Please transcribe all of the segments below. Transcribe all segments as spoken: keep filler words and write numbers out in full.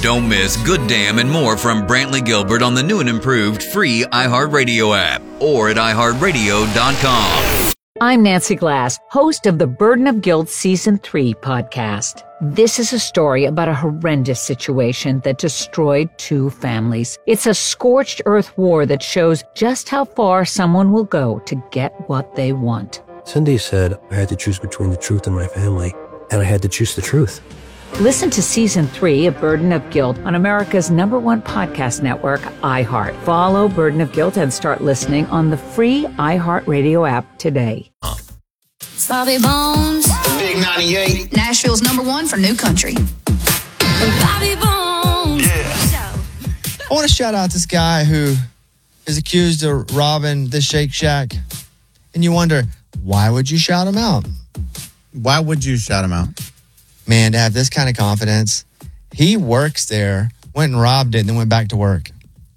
Don't miss Good Damn and more from Brantley Gilbert on the new and improved free iHeartRadio app or at i heart radio dot com. I'm Nancy Glass, host of the Burden of Guilt Season three podcast. This is a story about a horrendous situation that destroyed two families. It's a scorched earth war that shows just how far someone will go to get what they want. Cindy said I had to choose between the truth and my family, and I had to choose the truth. Listen to Season three of Burden of Guilt on America's number one podcast network, iHeart. Follow Burden of Guilt and start listening on the free iHeartRadio app today. Bobby Bones. Big ninety-eight. Nashville's number one for new country. Bobby Bones. Yeah. I want to shout out this guy who is accused of robbing the Shake Shack. And you wonder, why would you shout him out? Why would you shout him out? Man, to have this kind of confidence. He works there, went and robbed it, and then went back to work.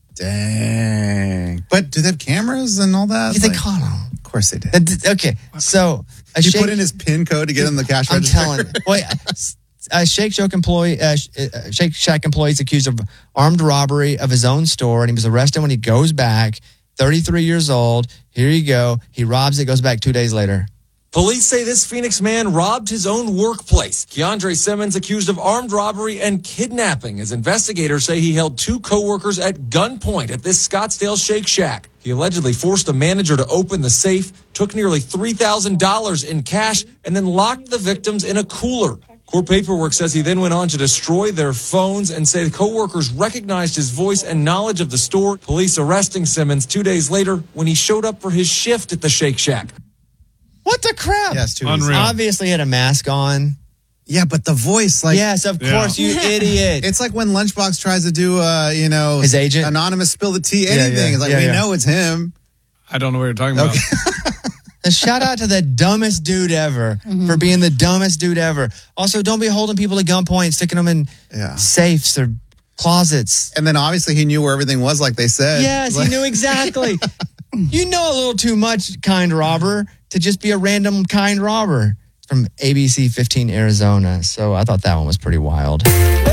Dang. But do they have cameras and all that? Yeah, they like, caught him. Of course they did. Uh, Okay, so... A He Shake, put in his PIN code to get in the cash I'm register. telling you. Wait, a Shake Shack employee, uh, Shake Shack employee is accused of armed robbery of his own store, and he was arrested when he goes back. thirty-three years old. Here you go. He robs it, goes back two days later. Police say this Phoenix man robbed his own workplace. Keandre Simmons accused of armed robbery and kidnapping, as investigators say he held two coworkers at gunpoint at this Scottsdale Shake Shack. He allegedly forced a manager to open the safe, took nearly three thousand dollars in cash, and then locked the victims in a cooler. Court paperwork says he then went on to destroy their phones and say the coworkers recognized his voice and knowledge of the store. Police arresting Simmons two days later when he showed up for his shift at the Shake Shack. What the crap? Yes, too Unreal. easy. Obviously he had a mask on. Yeah, but the voice, like... Yes, of Yeah. course, you idiot. It's like when Lunchbox tries to do, uh, you know... His agent? Anonymous spill the tea, Yeah, anything. yeah, It's like, yeah, we yeah. know it's him. I don't know what you're talking about. A shout out to the dumbest dude ever for being the dumbest dude ever. Also, don't be holding people at gunpoint, sticking them in Yeah. safes or closets. And then obviously he knew where everything was, like they said. Yes, Like- he knew exactly. You know a little too much, kind robber, to just be a random kind robber. From A B C fifteen Arizona. So I thought that one was pretty wild.